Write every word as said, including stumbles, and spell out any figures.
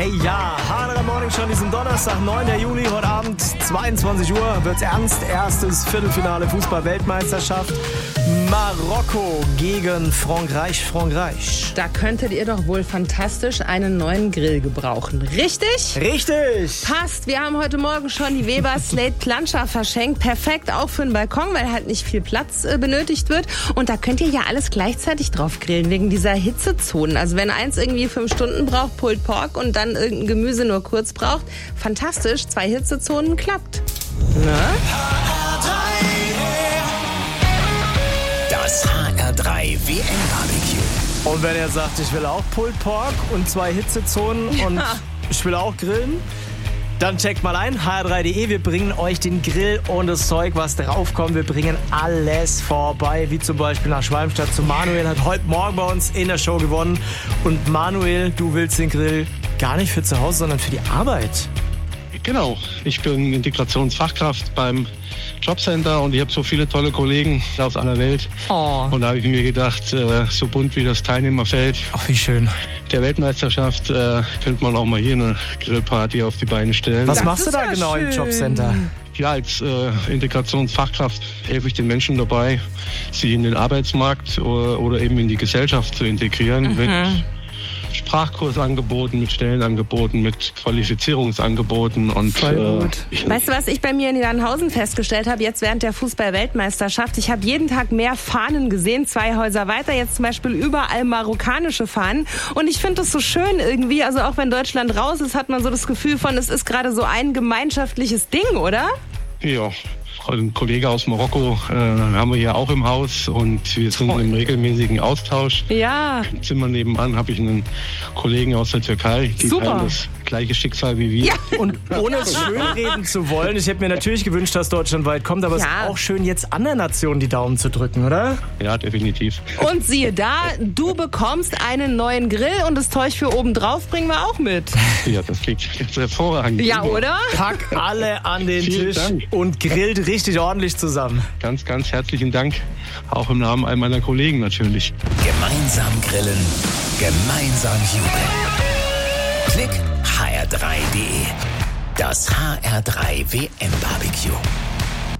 Hey ja, H drei Morning Show an diesem Donnerstag, neunten Juli, heute Abend, zweiundzwanzig Uhr, wird's ernst. Erstes Viertelfinale Fußball-Weltmeisterschaft. Marokko gegen Frankreich, Frankreich. Da könntet ihr doch wohl fantastisch einen neuen Grill gebrauchen. Richtig? Richtig! Passt. Wir haben heute Morgen schon die Weber Slate Plancha verschenkt. Perfekt auch für den Balkon, weil halt nicht viel Platz äh, benötigt wird. Und da könnt ihr ja alles gleichzeitig drauf grillen, wegen dieser Hitzezonen. Also wenn eins irgendwie fünf Stunden braucht, Pulled Pork, und dann irgendein Gemüse nur kurz braucht, fantastisch, zwei Hitzezonen, klappt. Ne? Das H R drei W M-Barbecue. Und wenn er sagt, ich will auch Pulled Pork und zwei Hitzezonen Ja. und ich will auch grillen, dann checkt mal ein, H R drei Punkt de. Wir bringen euch den Grill und das Zeug, was draufkommt. Wir bringen alles vorbei, wie zum Beispiel nach Schwalmstadt zu Manuel. Hat heute Morgen bei uns in der Show gewonnen. Und Manuel, du willst den Grill gar nicht für zu Hause, sondern für die Arbeit. Genau, ich bin Integrationsfachkraft beim Jobcenter und ich habe so viele tolle Kollegen aus aller Welt. Oh. Und da habe ich mir gedacht, äh, so bunt wie das Teilnehmerfeld Ach, wie schön. der Weltmeisterschaft, äh, könnte man auch mal hier eine Grillparty auf die Beine stellen. Was Das machst du ist da ja genau schön. im Jobcenter? Ja, als äh, Integrationsfachkraft helfe ich den Menschen dabei, sie in den Arbeitsmarkt oder, oder eben in die Gesellschaft zu integrieren Mhm. mit Sprachkursangeboten, mit Stellenangeboten, mit Qualifizierungsangeboten und Voll gut. ich, Weißt du, was ich bei mir in Niedernhausen festgestellt habe, jetzt während der Fußball-Weltmeisterschaft? Ich habe jeden Tag mehr Fahnen gesehen, zwei Häuser weiter, jetzt zum Beispiel überall marokkanische Fahnen. Und ich finde das so schön irgendwie, also auch wenn Deutschland raus ist, hat man so das Gefühl von, es ist gerade so ein gemeinschaftliches Ding, oder? ja, ein Kollege aus Marokko äh, haben wir hier auch im Haus und wir sind im regelmäßigen Austausch. Ja. Im Zimmer nebenan habe ich einen Kollegen aus der Türkei, die Super. teilen das gleiche Schicksal wie wir. Ja. Und ohne es schönreden zu wollen, ich hätte mir natürlich gewünscht, dass Deutschland weit kommt, aber es Ja. ist auch schön, jetzt anderen Nationen die Daumen zu drücken, oder? Ja, definitiv. Und siehe da, du bekommst einen neuen Grill und das Zeug für oben drauf bringen wir auch mit. Ja, das klingt jetzt hervorragend. Ja, oder? Pack alle an den Vielen Tisch Dank. und grillt richtig ordentlich zusammen. Ganz, ganz herzlichen Dank. Auch im Namen all meiner Kollegen natürlich. Gemeinsam grillen, gemeinsam jubeln. Klick H R drei Punkt de. Das H R drei W M-Barbecue.